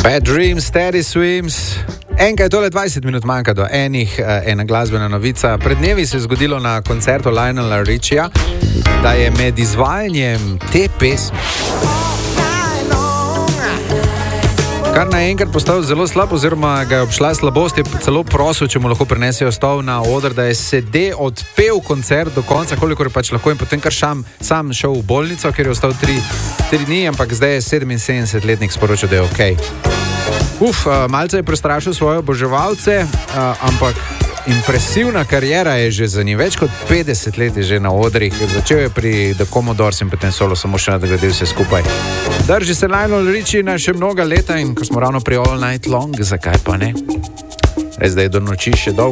Bad Dreams, Steady Swims. Enkaj, tole 20 minut manjka do ena glasbena novica. Pred dnevi se je zgodilo na koncertu Lionela Richija, da je med izvajanjem te pesmi kar naenkrat postal zelo slab, oziroma ga je obšla slabost, je celo prosil, če mu lahko prinesejo stol na oder, da je sede odpel koncert do konca, kolikor je pač lahko, in potem kar sam šel v bolnico, ker je ostal 3 dni, ampak zdaj je 77-letnik sporočil, da je okej. Malce je prestrašil svoje oboževalce, ampak impresivna karijera je že za njim, več kot 50 let je že na odrih, začel je pri The Commodores in potem solo samo še nadgradil vse skupaj. Drži se Lionel Richie na še mnoga leta in ko smo ravno pri All Night Long, zakaj pa ne? Res, da je do noči še dolgo.